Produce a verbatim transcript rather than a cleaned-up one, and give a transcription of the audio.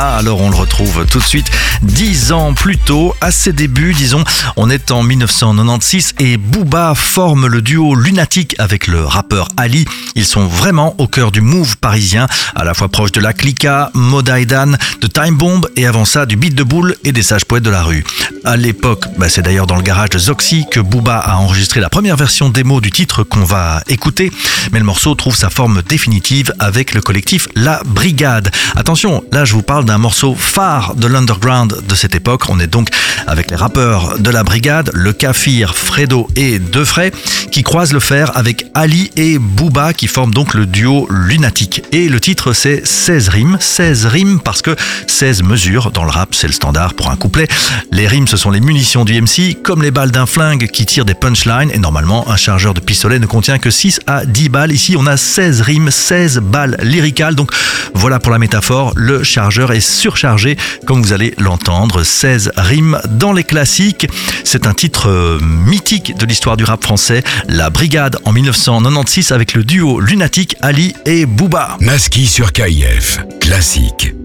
Ah, alors on le retrouve tout de suite dix ans plus tôt, à ses débuts, disons. On est en dix-neuf cent quatre-vingt-seize et Booba forme le duo Lunatic avec le rappeur Ali. Ils sont vraiment au cœur du move parisien, à la fois proche de la Clica, Moda et Dan, de Time Bomb et avant ça du Beat de Boule et des sages poètes de la rue. À l'époque, bah c'est d'ailleurs dans le garage de Zoxy que Booba a enregistré la première version démo du titre qu'on va écouter, mais le morceau trouve sa forme définitive avec le collectif La Brigade. Attention, là je vous parle d'un morceau phare de l'underground de cette époque. On est donc avec les rappeurs de La Brigade, le Kafir, Fredo et Defray, qui croisent le fer avec Ali et Booba, qui forment donc le duo Lunatic. Et le titre c'est seize rimes, seize rimes parce que seize mesures, dans le rap c'est le standard pour un couplet. Les rimes ce sont les munitions du M C, comme les balles d'un flingue qui tirent des punchlines, et normalement un chargeur de pistolet ne contient que six à dix balles. Ici on a seize rimes, seize balles lyricales, donc voilà pour la métaphore, le chargeur est surchargé comme vous allez l'entendre. Seize rimes dans les classiques, c'est un titre euh, mythique de l'histoire du rap français. La Brigade en dix-neuf cent quatre-vingt-seize avec le duo Lunatic, Ali et Booba. Maski sur K I F, classique.